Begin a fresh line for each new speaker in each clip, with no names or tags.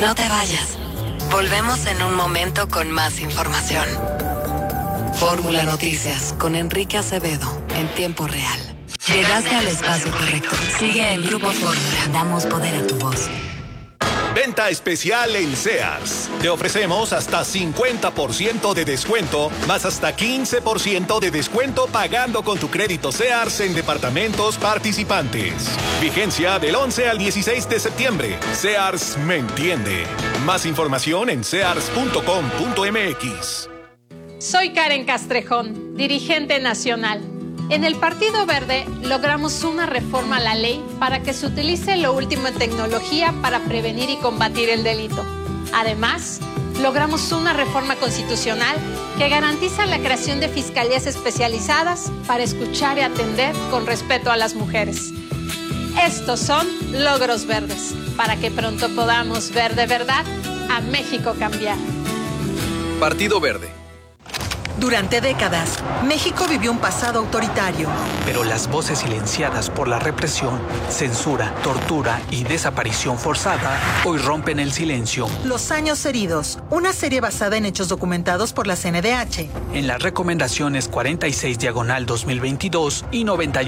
No te vayas. Volvemos en un momento con más información. Fórmula Noticias con Enrique Acevedo en tiempo real. Llegaste al espacio correcto. Sigue en Grupo Fórmula. Damos poder a tu voz.
Venta especial en Sears. Te ofrecemos hasta 50% de descuento, más hasta 15% de descuento pagando con tu crédito Sears en departamentos participantes. Vigencia del 11 al 16 de septiembre. Sears me entiende. Más información en sears.com.mx.
Soy Karen Castrejón, dirigente nacional. En el Partido Verde logramos una reforma a la ley para que se utilice lo último en tecnología para prevenir y combatir el delito. Además, logramos una reforma constitucional que garantiza la creación de fiscalías especializadas para escuchar y atender con respeto a las mujeres. Estos son logros verdes, para que pronto podamos ver de verdad a México cambiar.
Partido Verde.
Durante décadas, México vivió un pasado autoritario.
Pero las voces silenciadas por la represión, censura, tortura y desaparición forzada hoy rompen el silencio.
Los años heridos, una serie basada en hechos documentados por la CNDH.
En las recomendaciones 46/2022 y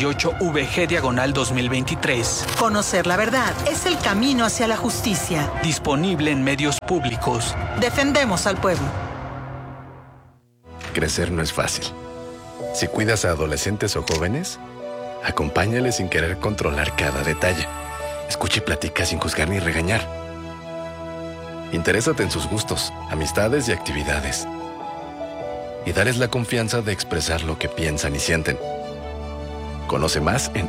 98-VG/2023.
Conocer la verdad es el camino hacia la justicia.
Disponible en medios públicos.
Defendemos al pueblo.
Crecer no es fácil. Si cuidas a adolescentes o jóvenes, acompáñales sin querer controlar cada detalle. Escucha y platica sin juzgar ni regañar. Interésate en sus gustos, amistades y actividades. Y dales la confianza de expresar lo que piensan y sienten. Conoce más en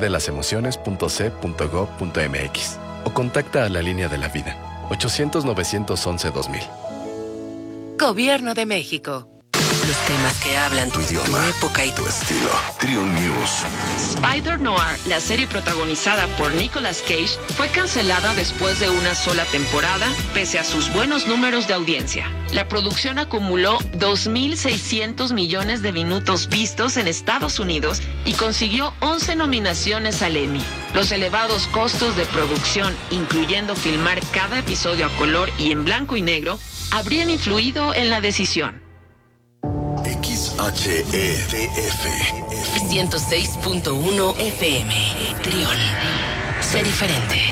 abcdelasemociones.c.gov.mx o contacta a la Línea de la Vida, 800-911-2000.
Gobierno de México. Los temas que hablan tu idioma, tu época y tu estilo.
Trio News.
Spider Noir, la serie protagonizada por Nicolas Cage, fue cancelada después de una sola temporada, pese a sus buenos números de audiencia. La producción acumuló 2.600 millones de minutos vistos en Estados Unidos y consiguió 11 nominaciones al Emmy. Los elevados costos de producción, incluyendo filmar cada episodio a color y en blanco y negro, habrían influido en la decisión.
XHEDF
106.1 FM. Trión. Sé diferente.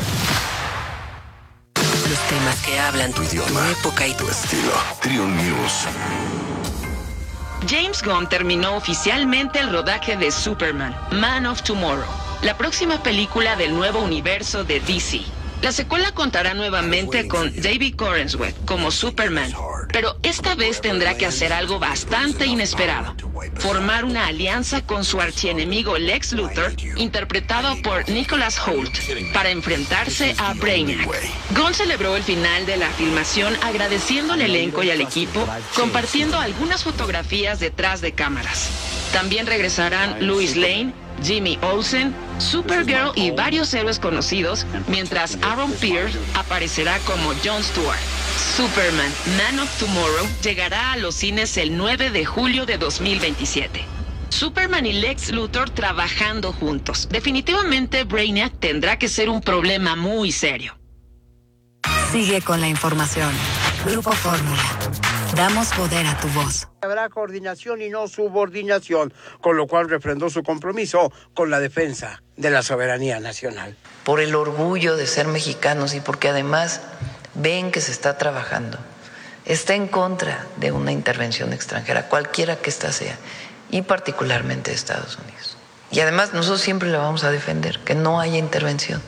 Los temas que hablan tu idioma, tu época y tu estilo.
Trio News.
James Gunn terminó oficialmente el rodaje de Superman, Man of Tomorrow, la próxima película del nuevo universo de DC. La secuela contará nuevamente con David Corenswet como Superman, pero esta vez tendrá que hacer algo bastante inesperado: formar una alianza con su archienemigo Lex Luthor, interpretado por Nicholas Hoult, para enfrentarse a Brainiac. Gunn celebró el final de la filmación agradeciendo al elenco y al equipo, compartiendo algunas fotografías detrás de cámaras. También regresarán Lois Lane, Jimmy Olsen, Supergirl y varios héroes conocidos, mientras Aaron Pierce aparecerá como Jon Stewart. Superman, Man of Tomorrow llegará a los cines el 9 de julio de 2027. Superman y Lex Luthor trabajando juntos. Definitivamente Brainiac tendrá que ser un problema muy serio.
Sigue con la información. Grupo Fórmula. Damos poder a tu voz.
Habrá coordinación y no subordinación, con lo cual refrendó su compromiso con la defensa de la soberanía nacional.
Por el orgullo de ser mexicanos y porque además ven que se está trabajando. Está en contra de una intervención extranjera, cualquiera que ésta sea, y particularmente de Estados Unidos. Y además nosotros siempre la vamos a defender, que no haya intervención,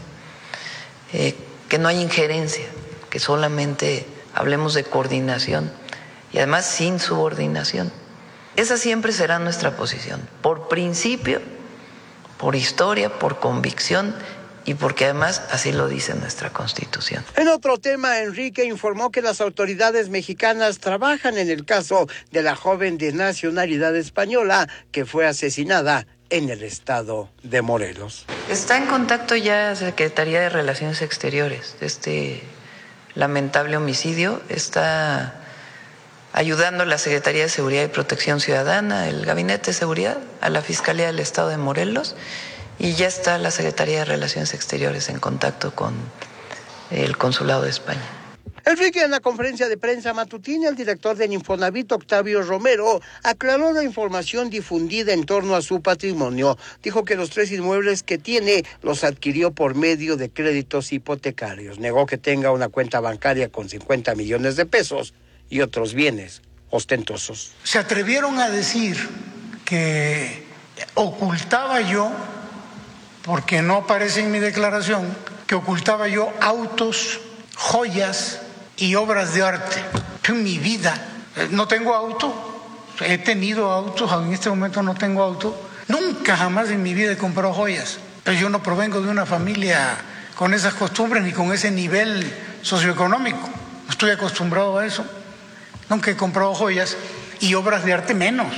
que no haya injerencia, que solamente hablemos de coordinación y además sin subordinación. Esa siempre será nuestra posición, por principio, por historia, por convicción y porque además así lo dice nuestra Constitución.
En otro tema, Enrique informó que las autoridades mexicanas trabajan en el caso de la joven de nacionalidad española que fue asesinada en el estado de Morelos.
Está en contacto ya la Secretaría de Relaciones Exteriores de este lamentable homicidio. Está ayudando la Secretaría de Seguridad y Protección Ciudadana, el Gabinete de Seguridad, a la Fiscalía del Estado de Morelos, y ya está la Secretaría de Relaciones Exteriores en contacto con el Consulado de España.
Enrique, en la conferencia de prensa matutina, el director del Infonavit, Octavio Romero, aclaró la información difundida en torno a su patrimonio. Dijo que los 3 inmuebles que tiene los adquirió por medio de créditos hipotecarios. Negó que tenga una cuenta bancaria con 50 millones de pesos y otros bienes ostentosos.
Se atrevieron a decir que ocultaba yo, porque no aparece en mi declaración, que ocultaba yo autos, joyas y obras de arte. En mi vida no tengo auto, he tenido autos, en este momento no tengo auto. Nunca jamás en mi vida he comprado joyas, pero yo no provengo de una familia con esas costumbres ni con ese nivel socioeconómico. No estoy acostumbrado a eso. Nunca he comprado joyas y obras de arte menos.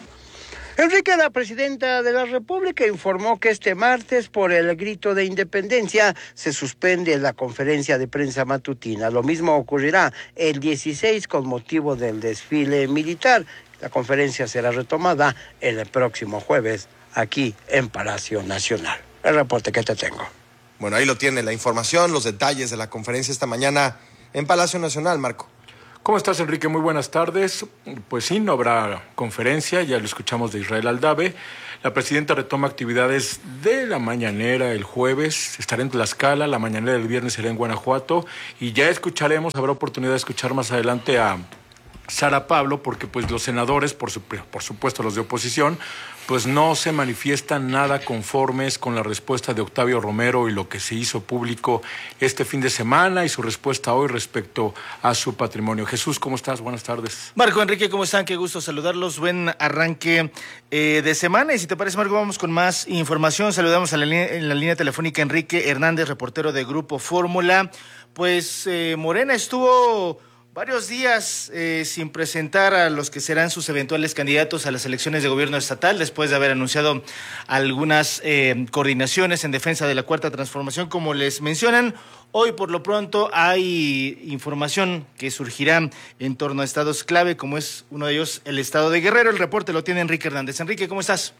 Enrique, la presidenta de la República, informó que este martes, por el grito de independencia, se suspende la conferencia de prensa matutina. Lo mismo ocurrirá el 16 con motivo del desfile militar. La conferencia será retomada el próximo jueves aquí en Palacio Nacional. El reporte que te tengo.
Bueno, ahí lo tiene, la información, los detalles de la conferencia esta mañana en Palacio Nacional, Marco.
¿Cómo estás, Enrique? Muy buenas tardes. Pues sí, no habrá conferencia, ya lo escuchamos de Israel Aldave. La presidenta retoma actividades de la mañanera el jueves, estará en Tlaxcala, la mañanera del viernes será en Guanajuato y ya escucharemos, habrá oportunidad de escuchar más adelante a Sara Pablo, porque pues los senadores, por supuesto los de oposición, pues no se manifiestan nada conformes con la respuesta de Octavio Romero y lo que se hizo público este fin de semana y su respuesta hoy respecto a su patrimonio. Jesús, ¿cómo estás? Buenas tardes.
Marco, Enrique, ¿cómo están? Qué gusto saludarlos. Buen arranque de semana. Y si te parece, Marco, vamos con más información. Saludamos en la línea telefónica Enrique Hernández, reportero de Grupo Fórmula. Pues Morena estuvo varios días sin presentar a los que serán sus eventuales candidatos a las elecciones de gobierno estatal, después de haber anunciado algunas coordinaciones en defensa de la Cuarta Transformación, como les mencionan. Hoy, por lo pronto, hay información que surgirá en torno a estados clave, como es uno de ellos el estado de Guerrero. El reporte lo tiene Enrique Hernández. Enrique, ¿cómo estás?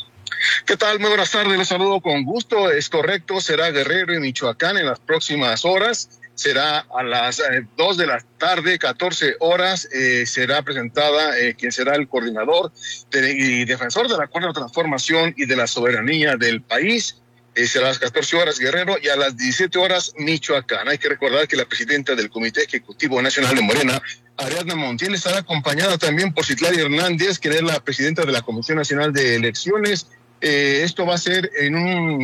¿Qué tal? Muy buenas tardes, les saludo con gusto. Es correcto, será Guerrero y Michoacán en las próximas horas. Será a las 2 de la tarde, 14 horas, será presentada quien será el coordinador y defensor de la Cuarta Transformación y de la soberanía del país. Será a las 14 horas Guerrero y a las 17 horas Michoacán. Hay que recordar que la presidenta del Comité Ejecutivo Nacional de Morena, Ariadna Montiel, estará acompañada también por Citlali Hernández, que es la presidenta de la Comisión Nacional de Elecciones. Esto va a ser en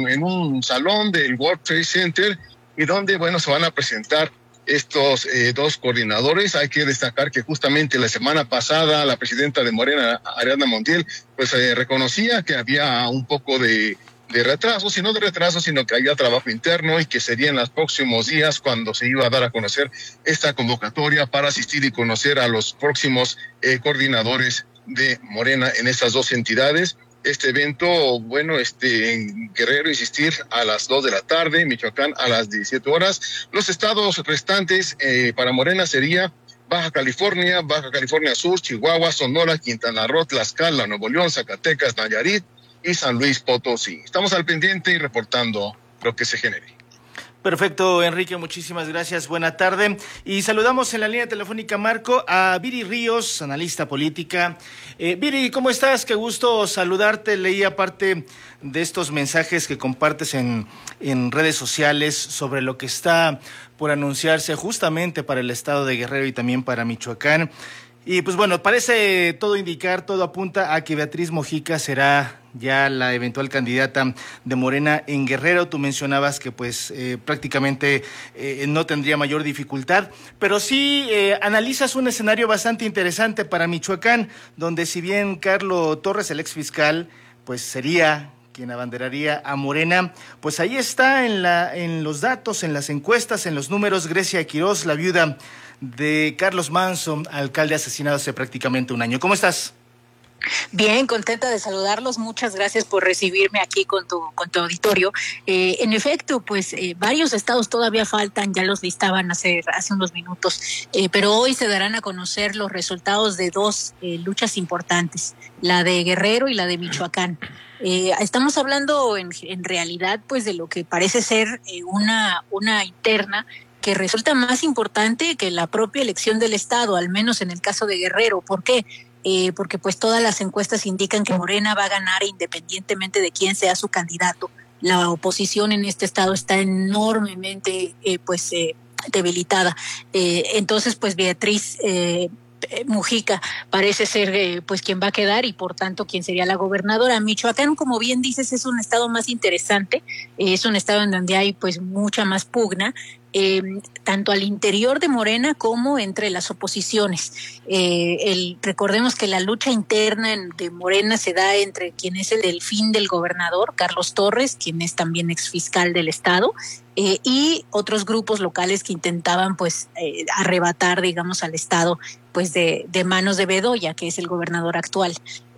un salón del World Trade Center, y donde, bueno, se van a presentar estos dos coordinadores. Hay que destacar que justamente la semana pasada la presidenta de Morena, Ariadna Montiel, pues reconocía que había un poco de retraso, sino que había trabajo interno y que sería en los próximos días cuando se iba a dar a conocer esta convocatoria para asistir y conocer a los próximos coordinadores de Morena en estas dos entidades. Este evento, bueno, en Guerrero, insistir, a las 2 de la tarde, Michoacán a las 17 horas. Los estados restantes para Morena sería Baja California Sur, Chihuahua, Sonora, Quintana Roo, Tlaxcala, Nuevo León, Zacatecas, Nayarit y San Luis Potosí. Estamos al pendiente y reportando lo que se genere.
Perfecto, Enrique, muchísimas gracias, buena tarde. Y saludamos en la línea telefónica, Marco, a Viri Ríos, analista política. Viri, ¿cómo estás? Qué gusto saludarte. Leía parte de estos mensajes que compartes en redes sociales sobre lo que está por anunciarse justamente para el estado de Guerrero y también para Michoacán. Y pues bueno, parece todo indicar, todo apunta a que Beatriz Mojica será ya la eventual candidata de Morena en Guerrero. Tú mencionabas que pues prácticamente no tendría mayor dificultad, pero sí analizas un escenario bastante interesante para Michoacán, donde si bien Carlos Torres, el exfiscal, pues sería quien abanderaría a Morena, pues ahí está en los datos, en las encuestas, en los números, Grecia Quirós, la viuda de Carlos Manso, alcalde asesinado hace prácticamente un año. ¿Cómo estás?
Bien, contenta de saludarlos. Muchas gracias por recibirme aquí con tu auditorio. En efecto, pues varios estados todavía faltan, ya los listaban hace unos minutos, pero hoy se darán a conocer los resultados de dos luchas importantes, la de Guerrero y la de Michoacán. Estamos hablando en realidad pues de lo que parece ser una interna que resulta más importante que la propia elección del Estado, al menos en el caso de Guerrero. ¿Por qué? Porque pues todas las encuestas indican que Morena va a ganar independientemente de quién sea su candidato. La oposición en este estado está enormemente debilitada. Entonces, pues Beatriz Mujica parece ser pues quien va a quedar y por tanto quien sería la gobernadora. Michoacán, como bien dices, es un estado más interesante, es un estado en donde hay pues mucha más pugna, tanto al interior de Morena como entre las oposiciones. Recordemos que la lucha interna de Morena se da entre quien es el delfín del gobernador, Carlos Torres, quien es también exfiscal del estado, y otros grupos locales que intentaban pues arrebatar, digamos, al estado pues de manos de Bedoya, que es el gobernador actual.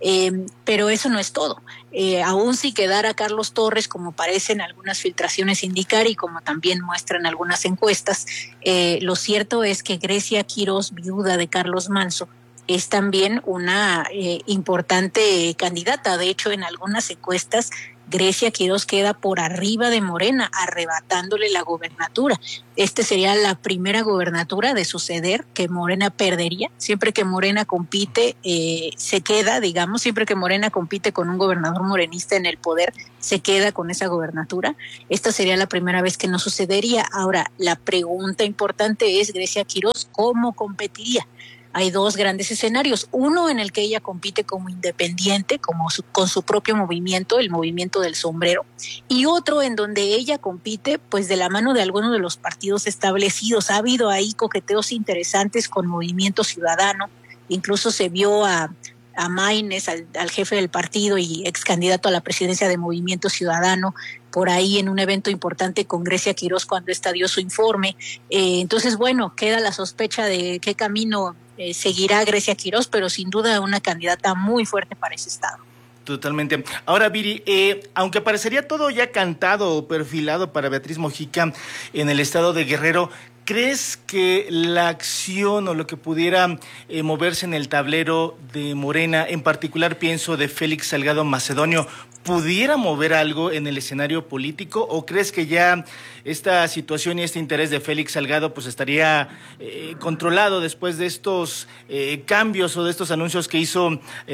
Pero eso no es todo. Aún si quedara Carlos Torres, como parecen algunas filtraciones indicar y como también muestran algunas encuestas, lo cierto es que Grecia Quirós, viuda de Carlos Manso, es también una importante candidata. De hecho, en algunas encuestas Grecia Quirós queda por arriba de Morena, arrebatándole la gobernatura. Esta sería la primera gobernatura de suceder que Morena perdería. Siempre que Morena compite, se queda, digamos, siempre que Morena compite con un gobernador morenista en el poder, se queda con esa gobernatura. Esta sería la primera vez que no sucedería. Ahora, la pregunta importante es, Grecia Quirós, ¿cómo competiría? Hay dos grandes escenarios, uno en el que ella compite como independiente, con su propio movimiento, el movimiento del sombrero, y otro en donde ella compite pues de la mano de algunos de los partidos establecidos. Ha habido ahí coqueteos interesantes con Movimiento Ciudadano, incluso se vio a Maínez, al jefe del partido y ex candidato a la presidencia de Movimiento Ciudadano, por ahí en un evento importante con Grecia Quirós cuando esta dio su informe. Entonces, bueno, queda la sospecha de qué camino seguirá Grecia Quirós, pero sin duda una candidata muy fuerte para ese estado.
Totalmente. Ahora, Viri, aunque parecería todo ya cantado o perfilado para Beatriz Mujica en el estado de Guerrero, ¿crees que la acción o lo que pudiera moverse en el tablero de Morena, en particular pienso de Félix Salgado Macedonio, pudiera mover algo en el escenario político? ¿O crees que ya esta situación y este interés de Félix Salgado pues estaría controlado después de estos cambios o de estos anuncios que hizo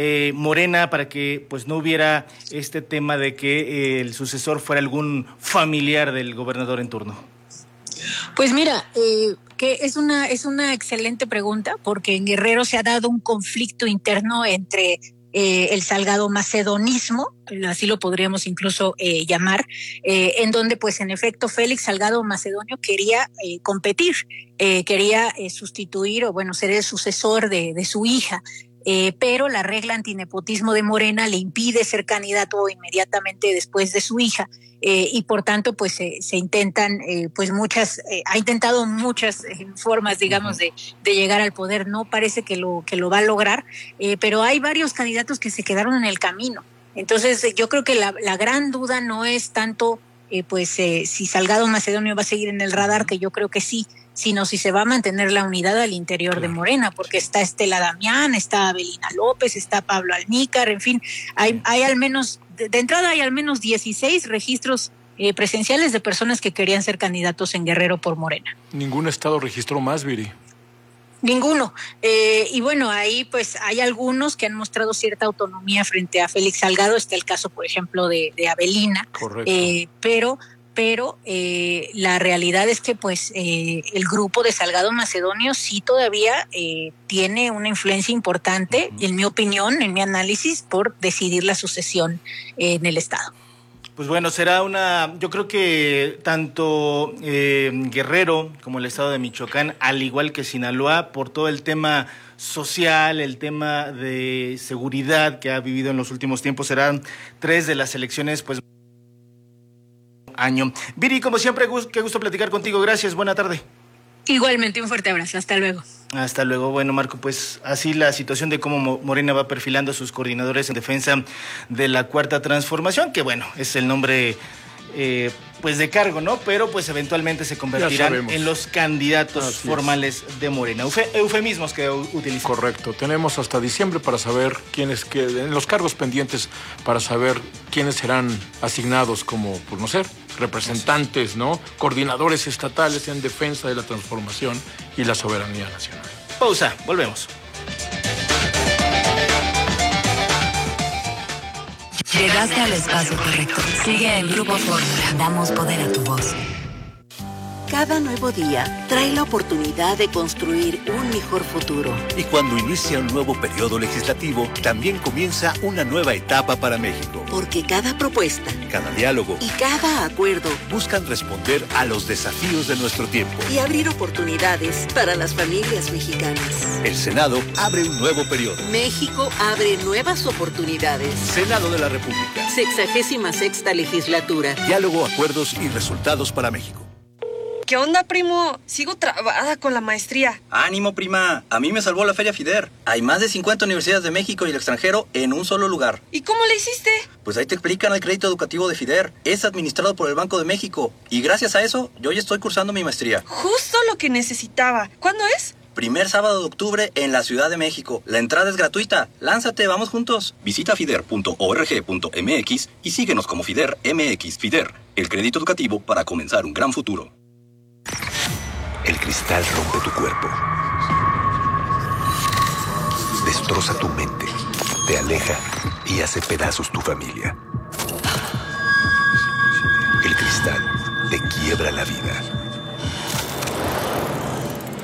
Morena para que pues no hubiera este tema de que el sucesor fuera algún familiar del gobernador en turno?
Pues mira, que es una excelente pregunta, porque en Guerrero se ha dado un conflicto interno entre el Salgado Macedonismo, así lo podríamos incluso llamar, en donde pues en efecto Félix Salgado Macedonio quería competir, quería sustituir o bueno ser el sucesor de su hija. Pero la regla antinepotismo de Morena le impide ser candidato inmediatamente después de su hija, y por tanto pues se intentan pues ha intentado muchas formas, digamos, de llegar al poder. No parece que lo va a lograr, pero hay varios candidatos que se quedaron en el camino. Entonces yo creo que la gran duda no es tanto si Salgado Macedonio va a seguir en el radar, que yo creo que sí, sino si se va a mantener la unidad al interior de Morena, porque está Estela Damián, está Abelina López, está Pablo Almícar, en fin, hay al menos, de entrada hay al menos 16 registros presenciales de personas que querían ser candidatos en Guerrero por Morena.
¿Ningún estado registró más, Viri?
Ninguno. Y bueno, ahí pues hay algunos que han mostrado cierta autonomía frente a Félix Salgado. Está el caso, por ejemplo, de Abelina. Correcto. Pero la realidad es que pues el grupo de Salgado Macedonio sí todavía tiene una influencia importante, en mi opinión, en mi análisis, por decidir la sucesión en el estado.
Pues bueno, yo creo que tanto Guerrero como el estado de Michoacán, al igual que Sinaloa, por todo el tema social, el tema de seguridad que ha vivido en los últimos tiempos, serán 3 de las elecciones, pues, año. Viri, como siempre, qué gusto platicar contigo. Gracias, buena tarde.
Igualmente, un fuerte abrazo. Hasta luego.
Hasta luego. Bueno, Marco, pues así la situación de cómo Morena va perfilando a sus coordinadores en defensa de la Cuarta Transformación, que bueno, es el nombre pues de cargo, ¿no? Pero pues eventualmente se convertirán en los candidatos formales de Morena. Eufemismos que utilizan.
Correcto. Tenemos hasta diciembre para saber en los cargos pendientes, para saber quiénes serán asignados como, pues no sé, representantes, ¿no? Coordinadores estatales en defensa de la transformación y la soberanía nacional.
Pausa, volvemos.
Llegaste al espacio correcto. Sigue en Grupo Fórmula. Damos poder a tu voz.
Cada nuevo día trae la oportunidad de construir un mejor futuro.
Y cuando inicia un nuevo periodo legislativo, también comienza una nueva etapa para México.
Porque cada propuesta,
cada diálogo
y cada acuerdo
buscan responder a los desafíos de nuestro tiempo
y abrir oportunidades para las familias mexicanas.
El Senado abre un nuevo periodo.
México abre nuevas oportunidades.
Senado de la República.
66ª legislatura.
Diálogo, acuerdos y resultados para México.
¿Qué onda, primo? Sigo trabada con la maestría.
¡Ánimo, prima! A mí me salvó la Feria FIDER. Hay más de 50 universidades de México y el extranjero en un solo lugar.
¿Y cómo le hiciste?
Pues ahí te explican el crédito educativo de FIDER. Es administrado por el Banco de México. Y gracias a eso, yo ya estoy cursando mi maestría.
Justo lo que necesitaba. ¿Cuándo es?
Primer sábado de octubre en la Ciudad de México. La entrada es gratuita. Lánzate, vamos juntos. Visita fider.org.mx y síguenos como FIDER MX. FIDER, el crédito educativo para comenzar un gran futuro.
El cristal rompe tu cuerpo, destroza tu mente, te aleja y hace pedazos tu familia. El cristal te quiebra la vida.